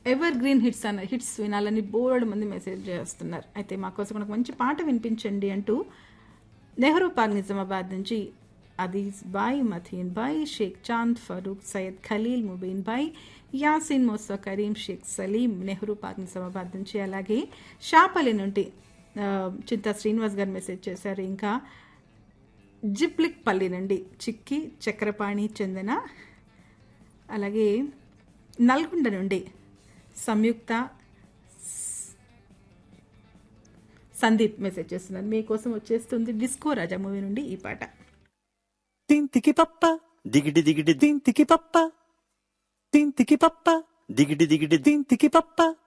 Ever green hits వినాలని board మంది message చేస్తున్నారు. అయితే మా కోసం ఒక మంచి పాట వినిపించండి అంటూ నెహ్రూ పార్క్ నిజామాబాద్ నుంచి Adeez bye, Mateen bye, Sheikh Chand, Farooq, Syed Khaleel, Mubeen bye, Yasin, Mosa Karim, Sheikh Salim Nehru park Nizamabad నుంచి, అలాగే షాపల్లి నుండి చింతా శ్రీనివాస్ గారు మెసేజ్ చేశారు. ఇంకా జిప్లిక్ పల్లి నుండి చిక్కి, చక్రపాణి, చందన, అలాగే నల్గొండ నుండి సంయుక్త, సందీప్ మెసేజ్ చేస్తున్నారు. మీకోసం వచ్చేస్తుంది డిస్కో రాజా మూవీ నుండి ఈ పాట. తింతికి పప్ప దిగిడి దిగిడి తింతికి పప్ప తింతికి పప్ప దిగిడి దిగిడి తింతికి పప్ప